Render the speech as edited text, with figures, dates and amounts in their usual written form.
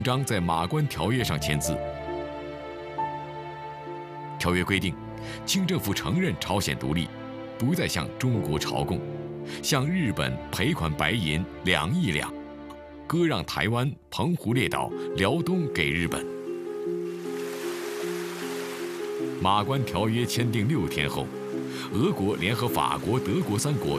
章在马关条约上签字。条约规定，清政府承认朝鲜独立，不再向中国朝贡，向日本赔款白银2亿两，割让台湾、澎湖列岛、辽东给日本。马关条约签订6天后，俄国联合法国、德国3国